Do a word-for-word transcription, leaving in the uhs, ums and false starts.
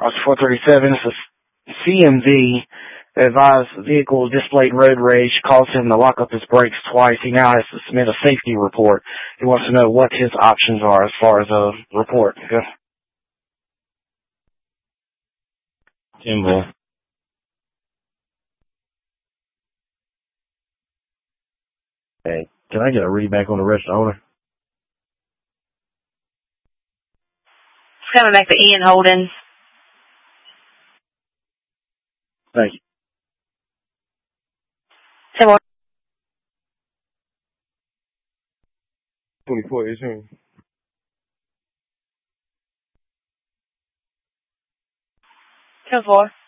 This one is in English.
Officer four thirty-seven, this is C M V. Advised vehicle displayed road rage, caused him to lock up his brakes twice. He now has to submit a safety report. He wants to know what his options are as far as a report. Okay. Timbo. Hey, can I get a read back on the rest of the owner? It's coming back to Ian Holden. Thank you. Ten more. twenty-four eighteen. Ten four.